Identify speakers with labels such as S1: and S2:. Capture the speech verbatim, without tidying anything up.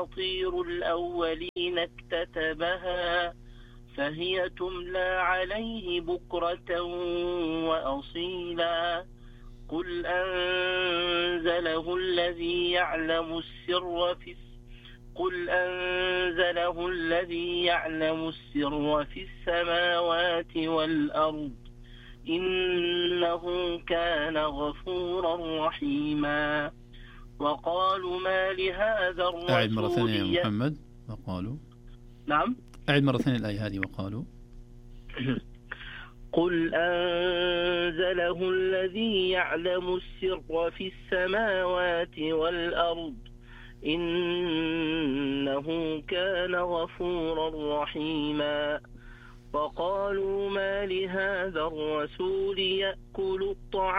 S1: أساطير الأولين اكتتبها فهي تملى عليه بكرة وأصيلا قل أنزله الذي يعلم السر في قل أنزله الذي يعلم السر في السماوات والأرض إنه كان غفورا رحيما. وقالوا ما لهذا الرسول
S2: أعد مرة ثانية يا محمد. وقالوا
S1: نعم
S2: أعد مرة ثانية الآية هذه. وقالوا
S1: قل أنزله الذي يعلم السر في السماوات والأرض إنه كان غفورا رحيما. وقالوا ما لهذا الرسول يأكل الطعام